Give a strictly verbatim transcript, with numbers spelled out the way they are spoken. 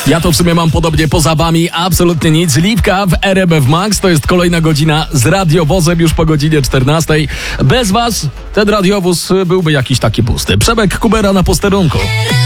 Ja to w sumie mam podobnie, poza wami absolutnie nic. Liwka w R M F Max, to jest kolejna godzina z radiowozem już po godzinie czternastej. Bez was ten radiowóz byłby jakiś taki pusty. Przemek Kubera na posterunku.